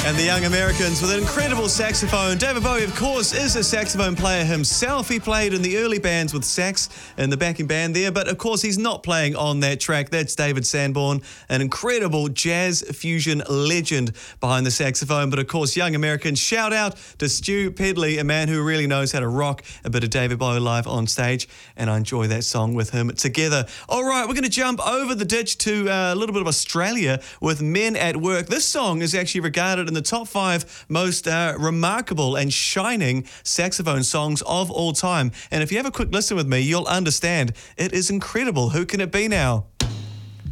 And the Young Americans with an incredible saxophone. David Bowie, of course, is a saxophone player himself. He played in the early bands with sax in the backing band there, but of course he's not playing on that track. That's David Sanborn, an incredible jazz fusion legend behind the saxophone. But of course, Young Americans, shout out to Stu Pedley, a man who really knows how to rock a bit of David Bowie live on stage, and I enjoy that song with him together. All right, we're going to jump over the ditch to a little bit of Australia with Men at Work. This song is actually regarded in the top 5 most remarkable and shining saxophone songs of all time. And if you have a quick listen with me, you'll understand it is incredible. Who can it be now?